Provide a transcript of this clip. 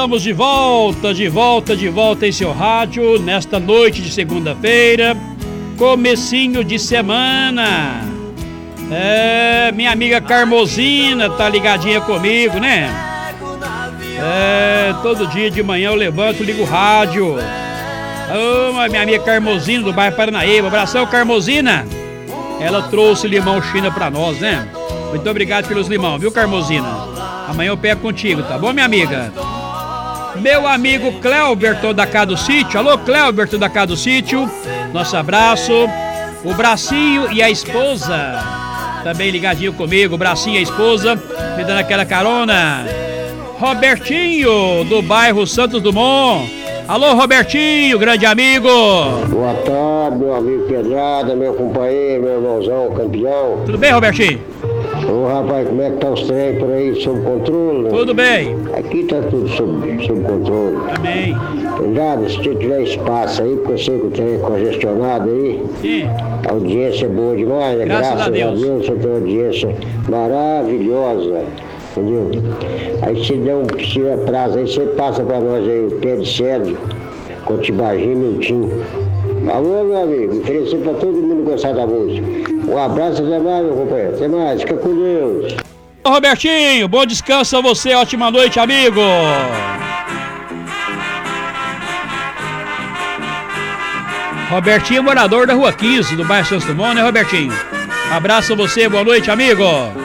Estamos de volta em seu rádio, nesta noite de segunda-feira, comecinho de semana. Minha amiga Carmosina tá ligadinha comigo, né? Todo dia de manhã eu levanto, ligo o rádio. Minha amiga Carmosina do bairro Paranaíba, abração Carmosina. Ela trouxe limão China pra nós, né? Muito obrigado pelos limão, viu Carmosina? Amanhã eu pego contigo, tá bom, minha amiga? Meu amigo Cléuberto da Cá do Sítio. Alô, Cléuberto da Cá do Sítio. Nosso abraço. O Bracinho e a esposa também ligadinho comigo. O Bracinho e a esposa me dando aquela carona. Robertinho do bairro Santos Dumont. Alô, Robertinho, grande amigo. Boa tarde, meu amigo Pedrada, meu companheiro, meu irmãozão, campeão. Tudo bem, Robertinho? Ô rapaz, como é que tá os trem por aí, sob controle? Tudo bem. Aqui tá tudo sob controle. Amém. Pedrada, se tu tiver espaço aí, porque eu sei que o trem é congestionado aí. Sim. A audiência é boa demais, né? Graças a Deus. Você tem uma audiência maravilhosa. Entendeu? Aí se tiver prazo aí, você passa pra nós aí o pé de cedro, Cotibagi, Miltinho. Alô, meu amigo, oferecer pra todo mundo gostar da música. Um abraço, até mais, meu companheiro. Até mais, fica com Deus. Robertinho, bom descanso a você, ótima noite, amigo. Robertinho, morador da Rua 15, do bairro Santos Dumont, né, Robertinho? Abraço a você, boa noite, amigo.